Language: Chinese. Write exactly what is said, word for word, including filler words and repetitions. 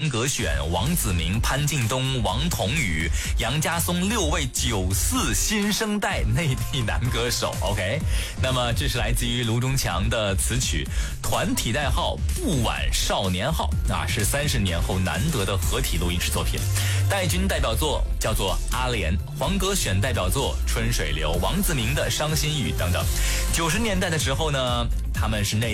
王格选、王子明、潘劲东、王童宇、杨家松六位九四新生代内地男歌手。 OK， 那么这是来自于卢中强的词曲，团体代号不晚少年号，啊，是三十年后难得的合体录音室作品。戴军代表作叫做《阿莲》，黄格选代表作《春水流》，王子明的《伤心雨》等等。九十年代的时候呢，他们是内